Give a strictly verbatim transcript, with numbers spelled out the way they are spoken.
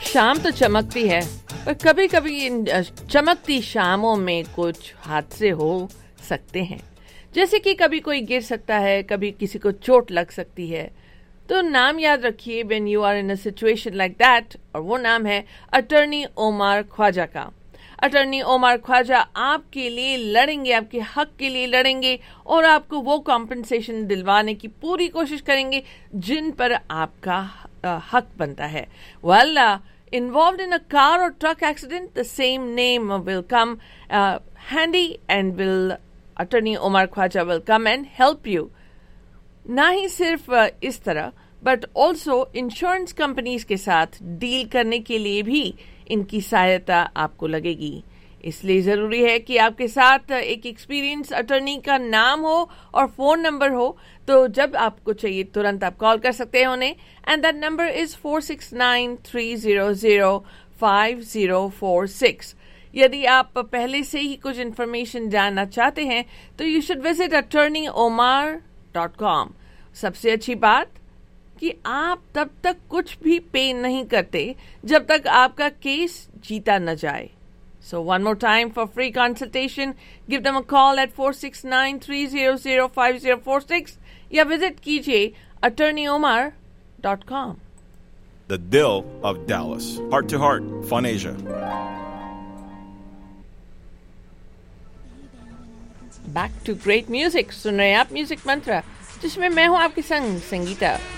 शाम तो चमकती है, पर कभी कभी इन चमकती शामों में कुछ हादसे हो सकते हैं। जैसे कि कभी कोई गिर सकता है, कभी किसी को चोट लग सकती है। तो नाम याद रखिए when you are in a situation like that, और वो नाम है अटर्नी ओमर ख्वाजा का। अटर्नी ओमर ख्वाजा आपके लिए लड़ेंगे, आपके हक के लिए लड़ेंगे और आपको वो कॉम्पनसेशन दिलवाने की पूरी कोशिश करेंगे जिन पर आपका uh, हक बनता है। Well involved in a car or truck accident, the same name will come uh, handy and will Attorney Omar Khwaja will come and help you. ना ही सिर्फ uh, इस तरह बट ऑल्सो इंश्योरेंस कंपनीज के साथ deal करने के लिए भी इनकी सहायता आपको लगेगी। इसलिए ज़रूरी है कि आपके साथ एक एक्सपीरियंस अटर्नी का नाम हो और फ़ोन नंबर हो, तो जब आपको चाहिए तुरंत आप कॉल कर सकते हैं उन्हें, and that number is four six nine three zero zero five zero four six. यदि आप पहले से ही कुछ इन्फॉर्मेशन जानना चाहते हैं तो you should visit attorney OMR dot com. सबसे अच्छी बात कि आप तब तक कुछ भी पे नहीं करते जब तक आपका केस जीता न जाए। So one more time for free consultation, give them a call at four six nine three zero zero five zero four six या visit कीजिए attorney omar dot com. The Dill of Dallas. Heart to Heart, Fun Asia. Back to great music. सुन रहे हैं आप music मंत्रा, जिसमें मैं हूं आपके संग संगीता।